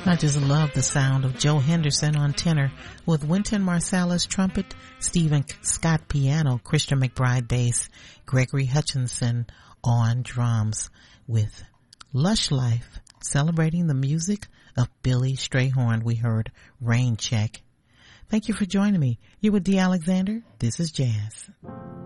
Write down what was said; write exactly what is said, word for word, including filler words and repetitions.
I just love the sound of Joe Henderson on tenor with Wynton Marsalis trumpet, Stephen Scott piano, Christian McBride bass, Gregory Hutchinson on drums with Lush Life, celebrating the music of Billy Strayhorn. We heard Rain Check. Thank you for joining me. You're with Dee Alexander. This is Jazz.